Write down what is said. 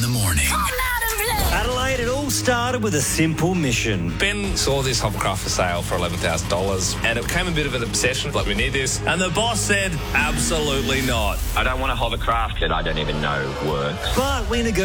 in the morning. Adelaide, it all started with a simple mission. Ben saw this hovercraft for sale for $11,000 and it became a bit of an obsession. Like, we need this. And the boss said, absolutely not. I don't want a hovercraft that I don't even know works. But we negotiated